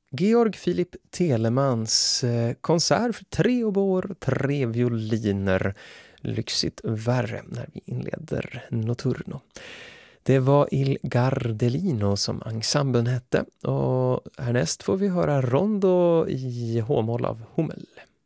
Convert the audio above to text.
Georg Philipp Telemans konsert för 3 oboer, 3 violiner. Lyxigt värre när vi inleder Notturno. Det var Il Gardelino som ensemblen hette, och härnäst får vi höra Rondo i H-moll av Hummel.